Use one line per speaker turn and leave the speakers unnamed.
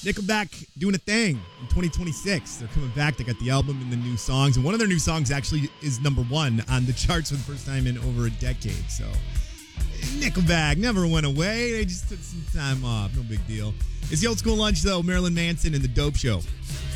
Nickelback doing a thing in 2026. They're coming back. They got the album and the new songs. And one of their new songs actually is number one on the charts for the first time in over a decade. So Nickelback never went away. They just took some time off. No big deal. It's the Old School Lunch, though. Marilyn Manson and The Dope Show.